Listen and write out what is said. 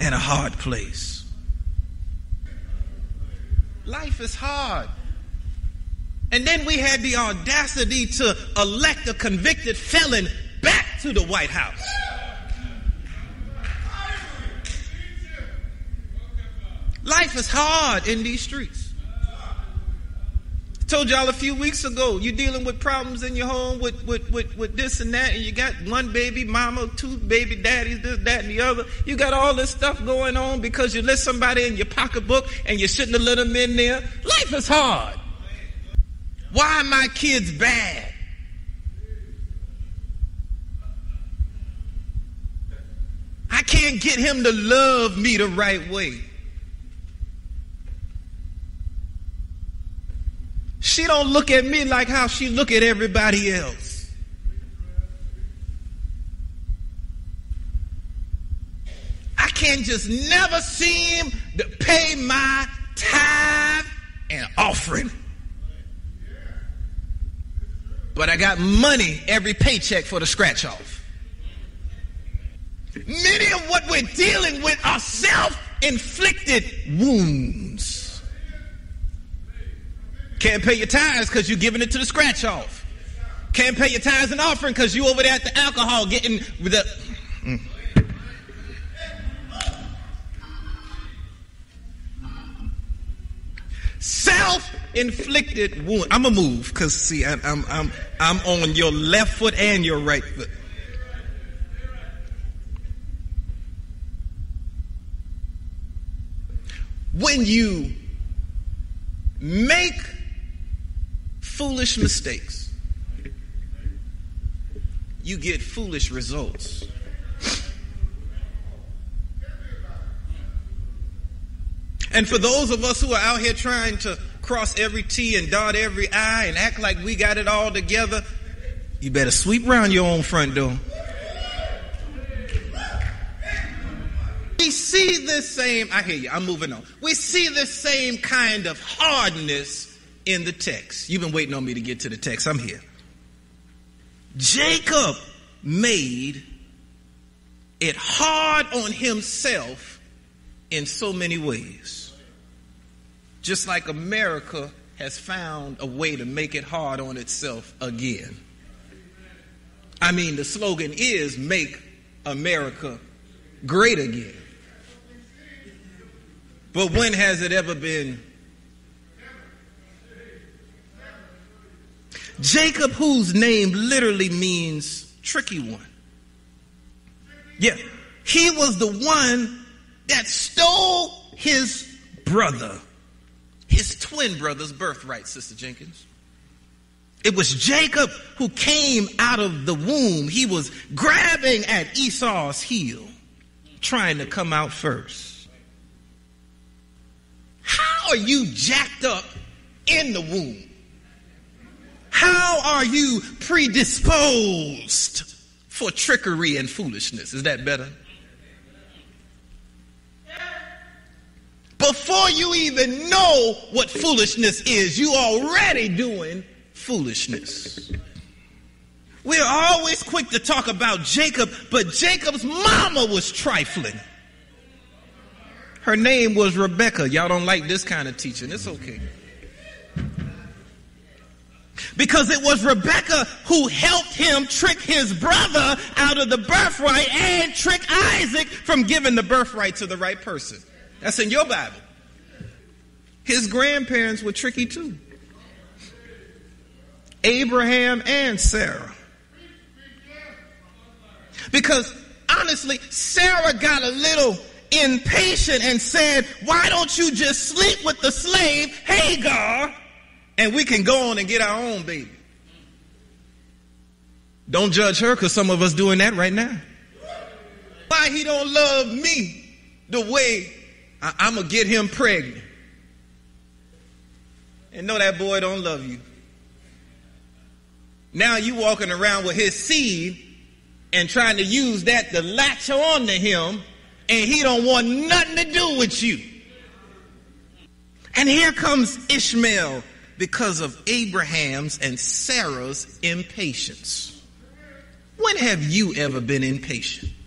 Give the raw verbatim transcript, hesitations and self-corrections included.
and a hard place. Life is hard. And then we had the audacity to elect a convicted felon back to the White House. Life is hard in these streets. I told y'all a few weeks ago, you're dealing with problems in your home with, with, with, with this and that, and you got one baby mama, two baby daddies, this, that, and the other. You got all this stuff going on because you let somebody in your pocketbook and you shouldn't have let them in there. Life is hard. Why are my kids bad? I can't get him to love me the right way. She don't look at me like how she look at everybody else. I can't just never seem to pay my tithe and offering. But I got money every paycheck for the scratch off. Many of what we're dealing with are self-inflicted wounds. Can't pay your tithes because you're giving it to the scratch off. Can't pay your tithes and offering because you over there at the alcohol getting the... Mm. Self-inflicted wound. I'm gonna move because see, I, I'm I'm I'm on your left foot and your right foot. When you make foolish mistakes, you get foolish results. And for those of us who are out here trying to cross every T and dot every I and act like we got it all together, you better sweep around your own front door. We see this same, I hear you, I'm moving on. We see this same kind of hardness in the text. You've been waiting on me to get to the text. I'm here. Jacob made it hard on himself in so many ways. Just like America has found a way to make it hard on itself again. I mean, the slogan is make America great again. But when has it ever been? Jacob, whose name literally means tricky one. Yeah, he was the one that stole his brother, his twin brother's birthright, Sister Jenkins. It was Jacob who came out of the womb. He was grabbing at Esau's heel, trying to come out first. How are you jacked up in the womb? How are you predisposed for trickery and foolishness? Is that better? Before you even know what foolishness is, you already doing foolishness. We're always quick to talk about Jacob, but Jacob's mama was trifling. Her name was Rebecca. Y'all don't like this kind of teaching. It's okay. Because it was Rebecca who helped him trick his brother out of the birthright and trick Isaac from giving the birthright to the right person. That's in your Bible. His grandparents were tricky too. Abraham and Sarah. Because honestly, Sarah got a little impatient and said, why don't you just sleep with the slave Hagar and we can go on and get our own baby. Don't judge her because some of us doing that right now. Why he don't love me the way I, I'm going to get him pregnant. And know that boy don't love you. Now you walking around with his seed and trying to use that to latch on to him, and he don't want nothing to do with you. And here comes Ishmael because of Abraham's and Sarah's impatience. When have you ever been impatient?